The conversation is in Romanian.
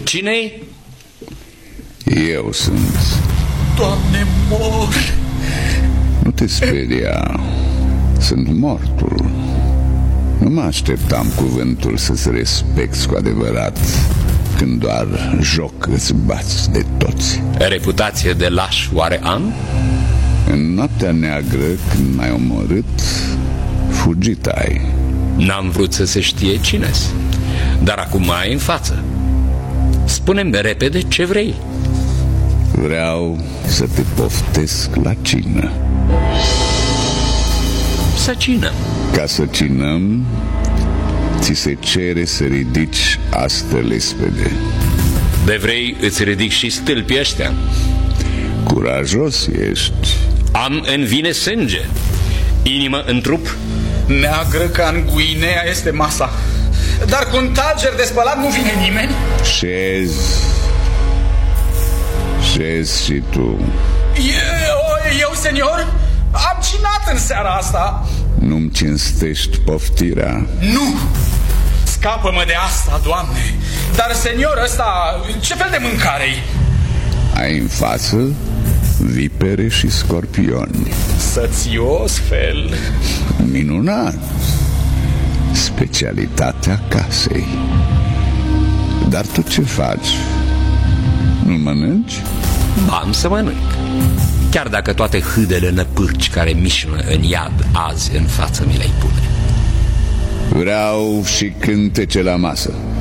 Cine-i? Eu sunt. Doamne, mor! Nu te speria. Sunt mortul. Nu mă așteptam cuvântul să-ți respecti cu adevărat când doar joc îți bați de toți. Reputație de laș oare am? În noaptea neagră, când m-ai omorât, fugit ai. N-am vrut să se știe cine-s, dar acum ai în față. Spune-mi repede ce vrei. Vreau să te poftesc la cină. Să cinăm. Ca să cinăm, ți se cere să ridici astă lespede. De vrei îți ridic și stâlpii ăștia. Curajos ești. Am în vine sânge, inimă în trup. Neagră ca în Guinea este masa, dar cu un talger de spălat nu vine nimeni. Șezi și tu. Eu, senior, am cinat în seara asta. Nu-mi cinstești poftirea? Nu! Scapă-mă de asta, Doamne. Dar, senior, ăsta, ce fel de mâncare-i? Ai în față vipere și scorpioni. Sățios fel. Minunat. Specialitatea casei. Dar tu ce faci? Nu mănânci? Am să mănânc, chiar dacă toate hâdele năpârci care mișnă în iad azi în față mi le-ai pune. Vreau și cântece la masă.